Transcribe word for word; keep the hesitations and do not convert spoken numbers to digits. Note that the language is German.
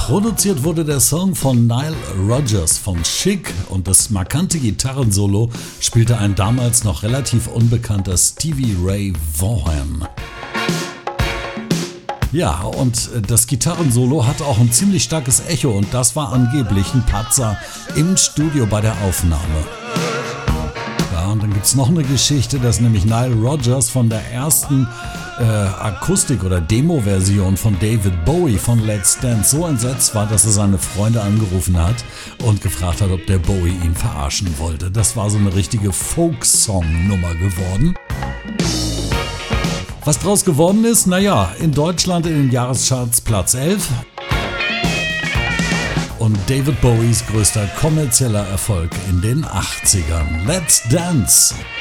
Produziert wurde der Song von Nile Rodgers von Chic und das markante Gitarrensolo spielte ein damals noch relativ unbekannter Stevie Ray Vaughan. Ja, und das Gitarrensolo hatte auch ein ziemlich starkes Echo und das war angeblich ein Patzer im Studio bei der Aufnahme. Ja, und dann gibt's noch eine Geschichte, dass nämlich Nile Rodgers von der ersten äh, Akustik- oder Demo-Version von David Bowie von Let's Dance so entsetzt war, dass er seine Freunde angerufen hat und gefragt hat, ob der Bowie ihn verarschen wollte. Das war so eine richtige Folk-Song-Nummer geworden. Was draus geworden ist? Naja, in Deutschland in den Jahrescharts Platz elf und David Bowies größter kommerzieller Erfolg in den achtzigern. Let's Dance!